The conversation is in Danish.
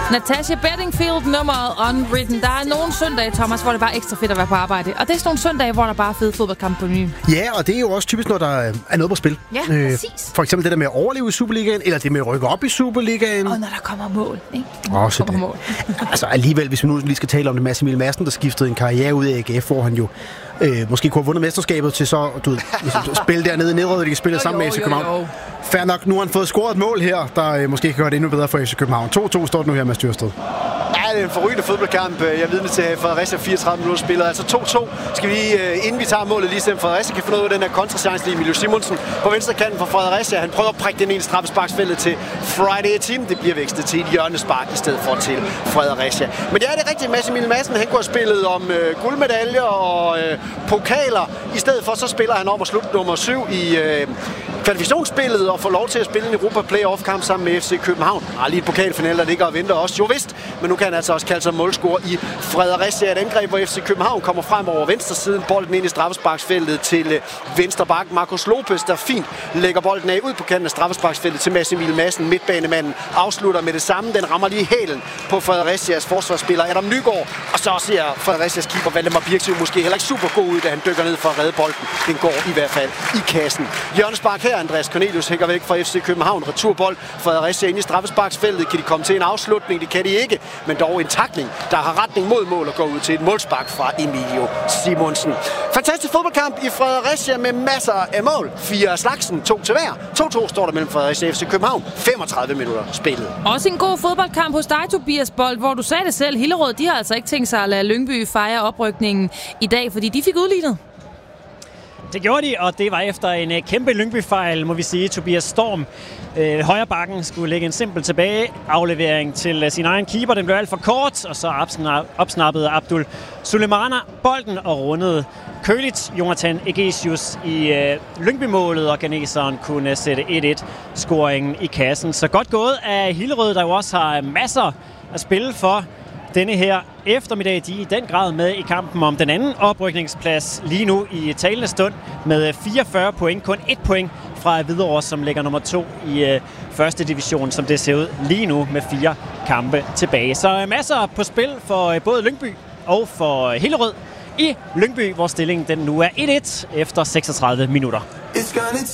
Natasha Bedingfield, nummeret Unwritten. Der er nogle søndage, Thomas, hvor det bare er ekstra fedt at være på arbejde. Og det er sådan nogle søndage, hvor der bare er fede fodboldkampe på menuen. Ja, og det er jo også typisk, når der er noget på spil. Ja, præcis. For eksempel det der med at overleve i Superligaen, eller det med at rykke op i Superligaen. Og når der kommer mål, ikke? Også det. Mål. Altså alligevel, hvis vi nu lige skal tale om det, Mads Emil Madsen, der skiftede en karriere ud af AGF, hvor han jo måske kunne have vundet mesterskabet til så spille dernede i nedrykket, de kan spille sammen med FC København. Fair nok, nu har han fået scoret et mål her, der måske kan gøre det endnu bedre for FC København. 2-2 står det nu her med Styrsted. Ja, det er en forrygende fodboldkamp. Jeg er vidne til Fredericia 34 minutter spillet. Altså 2-2. Skal vi lige, inden vi tager målet, lige se om Fredericia kan få noget af den her kontrachance lige Emilio Simonsen på venstre kanten for Fredericia. Han prøver at prikke den ene straffesparksfældet til Friday Team. Det bliver vækstet til et hjørnespark i stedet for til Fredericia. Men det er det rigtige. Mads Emil Madsen, han kunne have spillet om guldmedaljer og pokaler. I stedet for så spiller han om at slutte nummer 7 i kvalifikationsspillet og får lov til at spille en Europa Playoff-kamp sammen med FC København. Lige et pokalfinale, der ligger og venter også. Jo vist, men nu kan han altså også kalde sig målscorer i Fredericia. Et angreb, hvor FC København kommer frem over venstre siden. Bolden ind i straffesparksfeltet til venstre bak. Marcos Lopez, der fint lægger bolden af ud på kanten af straffesparksfeltet til Mads Emil Madsen. Midtbanemanden afslutter med det samme. Den rammer lige hælen på Fredericias forsvarsspiller Adam Nygaard. Og så ser Fredericias keeper Valdemar Birksø måske heller ikke super god ud, da han dykker ned for at redde bolden. Den går i hvert fald i kassen. Hjørnespark her. Andreas Cornelius hækker væk fra FC København. Returbold. Fredericia ind i straffesparksfeltet. Kan de komme til en afslutning? Det kan de ikke. Men dog en tackling, der har retning mod mål og går ud til et målspark fra Emilio Simonsen. Fantastisk fodboldkamp i Fredericia med masser af mål. 4 af slagsen, 2 til hver. 2-2 står der mellem Fredericia og FC København. 35 minutter spillet. Også en god fodboldkamp hos dig, Tobias Bold, hvor du sagde det selv. Hillerød, de har altså ikke tænkt sig at lade Lyngby fejre oprykningen i dag, fordi de fik udlignet. Det gjorde de, og det var efter en kæmpe Lyngby-fejl, må vi sige. Tobias Storm, højre bakken, skulle lægge en simpel tilbageaflevering til sin egen keeper. Den blev alt for kort, og så opsnappede Abdul Sulemana bolden og rundede køligt Jonathan Egesius i Lyngby-målet, og ganeseren kunne sætte 1-1-scoringen i kassen. Så godt gået af Hillerød, der jo også har masser at spille for denne her eftermiddag. De er i den grad med i kampen om den anden oprykningsplads lige nu i talende stund med 44 point. Kun 1 point fra Hvidovre, som ligger nummer 2 i første division, som det ser ud lige nu med 4 kampe tilbage. Så masser på spil for både Lyngby og for Hillerød i Lyngby, hvor stillingen den nu er 1-1 efter 36 minutter.